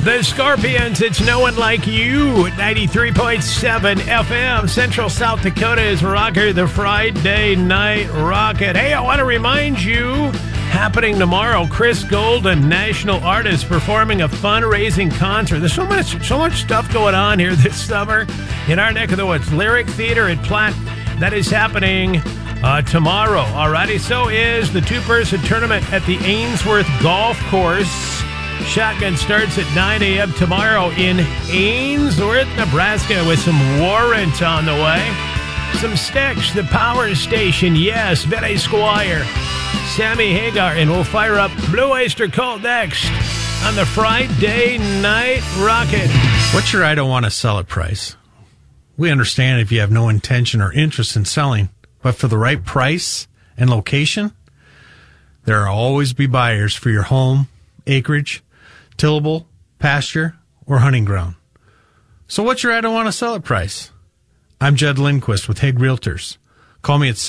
The Scorpions, it's No One Like You at 93.7 FM. Central South Dakota is Rocker, the Friday Night Rocket. Hey, I want to remind you, happening tomorrow, Chris Golden, national artist, performing a fundraising concert. There's so much stuff going on here this summer in our neck of the woods. Lyric Theater at Platte. That is happening tomorrow. Alrighty, so is the two-person tournament at the Ainsworth Golf Course. Shotgun starts at 9 a.m. tomorrow in Ainsworth, Nebraska, with some warrant on the way. Some Sticks, the Power Station, yes, Betty Squire, Sammy Hagar, and we'll fire up Blue Oyster Cult next on the Friday Night Rocket. What's your I don't want to sell it price? We understand if you have no intention or interest in selling, but for the right price and location, there will always be buyers for your home, acreage, tillable, pasture, or hunting ground. So what's your I don't want to sell it price? I'm Judd Lindquist with Hague Realtors. Call me at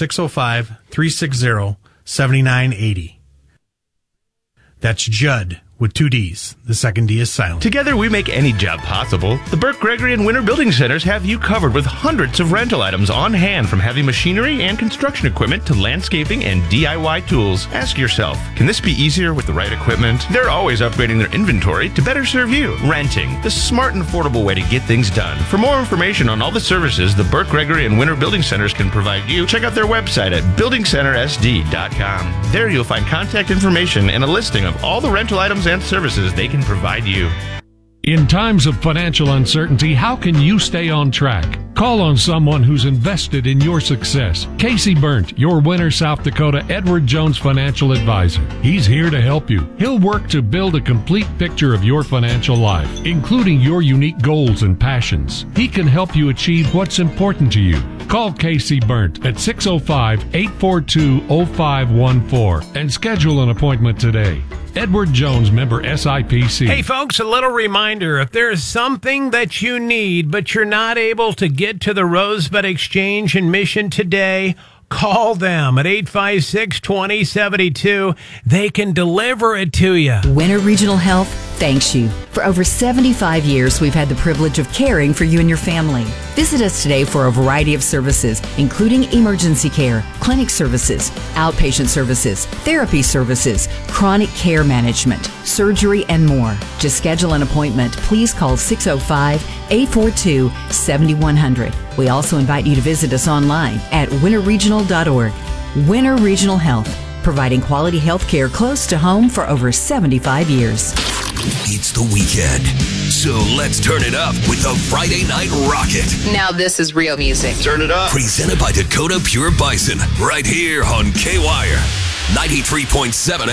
605-360-7980. That's Judd with 2 Ds. The second D is silent. Together we make any job possible. The Burke, Gregory, and Winter Building Centers have you covered with hundreds of rental items on hand, from heavy machinery and construction equipment to landscaping and DIY tools. Ask yourself, can this be easier with the right equipment? They're always upgrading their inventory to better serve you. Renting, the smart and affordable way to get things done. For more information on all the services the Burke, Gregory, and Winter Building Centers can provide you, check out their website at buildingcentersd.com. There you'll find contact information and a listing of all the rental items and services they can provide you. In times of financial uncertainty, how can you stay on track? Call on someone who's invested in your success. Casey Burnt, your Winter, South Dakota Edward Jones financial advisor. He's here to help you. He'll work to build a complete picture of your financial life, including your unique goals and passions. He can help you achieve what's important to you. Call Casey Burnt at 605-842-0514 and schedule an appointment today. Edward Jones, member SIPC. Hey, folks, a little reminder. If there's something that you need, but you're not able to get to the Rosebud Exchange in Mission today, call them at 856-2072. They can deliver it to you. Winter Regional Health thanks you. For over 75 years, we've had the privilege of caring for you and your family. Visit us today for a variety of services, including emergency care, clinic services, outpatient services, therapy services, chronic care management, surgery, and more. To schedule an appointment, please call 605-842-7100. We also invite you to visit us online at winterregional.org. Winter Regional Health, providing quality health care close to home for over 75 years. It's the weekend, so let's turn it up with the Friday Night Rocket. Now this is real music. Turn it up. Presented by Dakota Pure Bison, right here on K-Wire 93.7